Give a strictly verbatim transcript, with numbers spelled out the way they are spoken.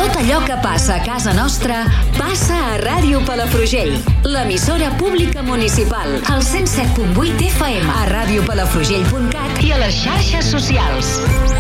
Tot allò que passa a casa nostra passa a Ràdio Palafrugell, l'emissora pública municipal, al cent set punt vuit F M, a ràdio palafrugell punt cat i a les xarxes socials.